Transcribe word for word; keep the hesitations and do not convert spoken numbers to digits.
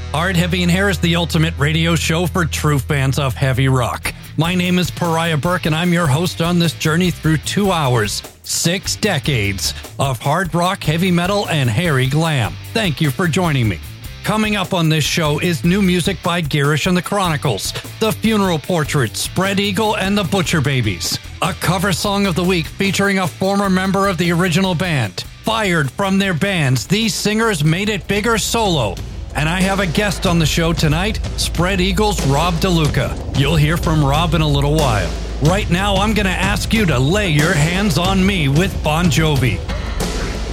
Hard, Heavy, and Hair is the ultimate radio show for true fans of heavy rock. My name is Pariah Burke, and I'm your host on this journey through two hours, six decades of hard rock, heavy metal, and hairy glam. Thank you for joining me. Coming up on this show is new music by Girish and the Chronicles, The Funeral Portraits, Spread Eagle, and the Butcher Babies. A cover song of the week featuring a former member of the original band. Fired from their bands, these singers made it bigger solo. And I have a guest on the show tonight, Spread Eagle's Rob DeLuca. You'll hear from Rob in a little while. Right now, I'm going to ask you to lay your hands on me with Bon Jovi.